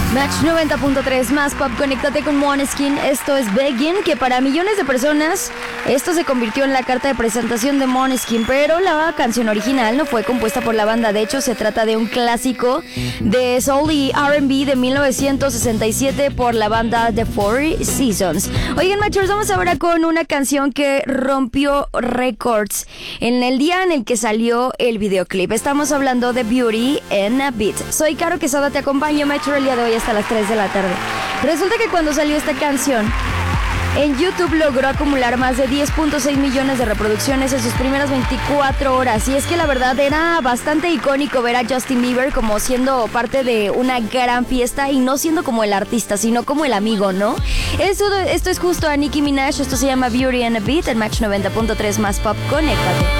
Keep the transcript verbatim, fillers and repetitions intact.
Match noventa punto tres más pop, conéctate con Måneskin. Esto es Beggin, que para millones de personas esto se convirtió en la carta de presentación de Måneskin, pero la canción original no fue compuesta por la banda. De hecho, se trata de un clásico de soul y R and B de mil novecientos sesenta y siete por la banda The Four Seasons. Oigan, machos, vamos ahora con una canción que rompió récords en el día en el que salió el videoclip. Estamos hablando de Beauty and a Beat. Soy Caro Quesada, te acompaño, macho, el día de hoy hasta las tres de la tarde. Resulta que cuando salió esta canción, en YouTube logró acumular más de diez punto seis millones de reproducciones en sus primeras veinticuatro horas. Y es que la verdad era bastante icónico ver a Justin Bieber como siendo parte de una gran fiesta y no siendo como el artista, sino como el amigo, ¿no? Esto, esto es justo a Nicki Minaj, esto se llama Beauty and a Beat, en Match noventa punto tres más pop, conéctate.